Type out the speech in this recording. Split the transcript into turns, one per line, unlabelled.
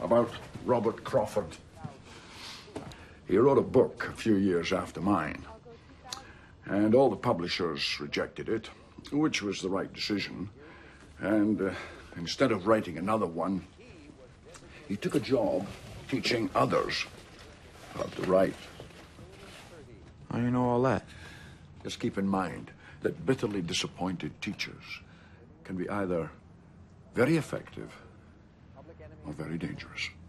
about Robert Crawford. He wrote a book a few years after mine, and all the publishers rejected it, which was the right decision. And instead of writing another one, he took a job teaching others how to write.
How do you know all that?
Just keep in mind that bitterly disappointed teachers can be either very effective or very dangerous.